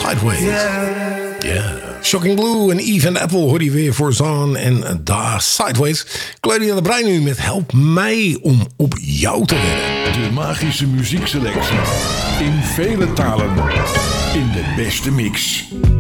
Sideways. Ja. Shocking Blue en Eve and Apple hoor je weer voor Zaan en Da Sideways. Claudia de Brein nu met Help mij om op jou te redden. De magische muziekselectie. In vele talen. In de beste mix.